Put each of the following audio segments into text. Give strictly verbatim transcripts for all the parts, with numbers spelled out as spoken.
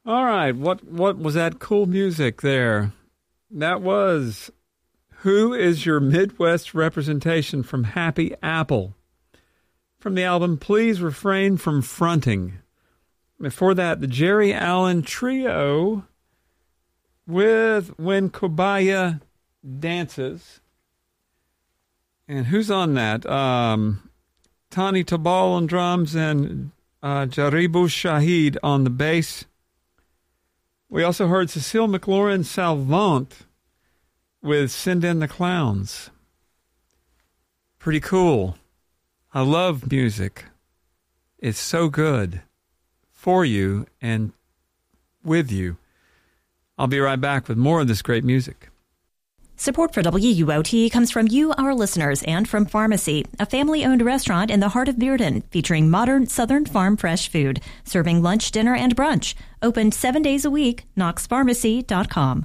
All right, what what was that cool music there? That was Who Is Your Midwest Representation from Happy Apple. From the album Please Refrain from Fronting. Before that, the Jerry Allen Trio with When Kobaya Dances. And who's on that? Um, Tani Tabal on drums and uh, Jaribu Shahid on the bass. We also heard Cecile McLaurin Salvant with Send in the Clowns. Pretty cool. I love music. It's so good for you and with you. I'll be right back with more of this great music. Support for W U O T comes from you, our listeners, and from Pharmacy, a family-owned restaurant in the heart of Bearden, featuring modern Southern farm fresh food, serving lunch, dinner, and brunch. Open seven days a week, knox pharmacy dot com.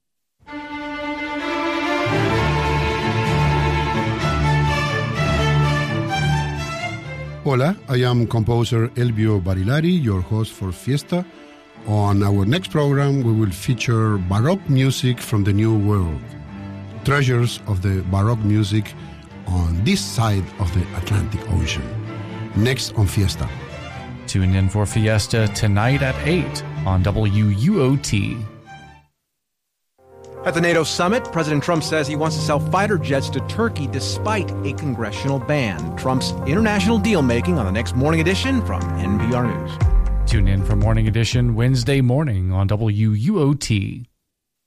Hola, I am composer Elvio Barilari, your host for Fiesta. On our next program, we will feature Baroque music from the New World. Treasures of the Baroque music on this side of the Atlantic Ocean. Next on Fiesta. Tune in for Fiesta tonight at eight on W U O T. At the NATO summit, President Trump says he wants to sell fighter jets to Turkey despite a congressional ban. Trump's international deal-making on the next Morning Edition from N P R News. Tune in for Morning Edition Wednesday morning on W U O T.